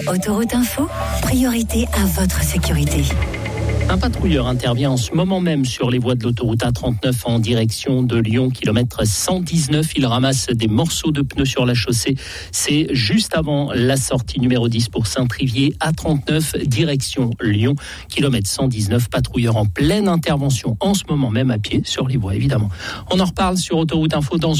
Autoroute Info, priorité à votre sécurité. Un patrouilleur intervient en ce moment même sur les voies de l'autoroute A39 en direction de Lyon, kilomètre 119. Il ramasse des morceaux de pneus sur la chaussée. C'est juste avant la sortie numéro 10 pour Saint-Trivier. A39, direction Lyon, kilomètre 119. Patrouilleur en pleine intervention en ce moment même à pied sur les voies, évidemment. On en reparle sur Autoroute Info dans